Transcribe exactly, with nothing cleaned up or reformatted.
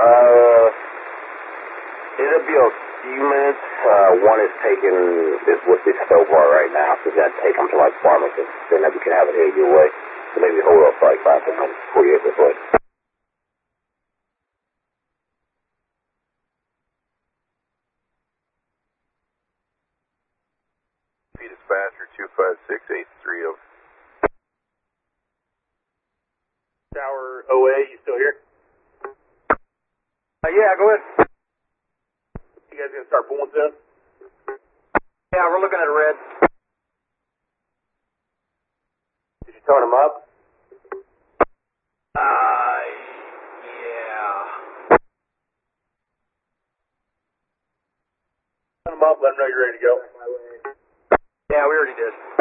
Uh, it'll be a few minutes. Uh, one is taking, is with this tow bar right now, so that take them to like Farmington. Then we can have it headed your way. So maybe hold up for like five minutes before you hit this way. Dispatcher two five six eight three oh. Tower O A, you still here? Uh, yeah, go ahead. You guys gonna start pulling soon? Yeah, we're looking at red. Did you turn them up? Uh, yeah. Turn them up, let them know you're ready to go. Yeah, we already did.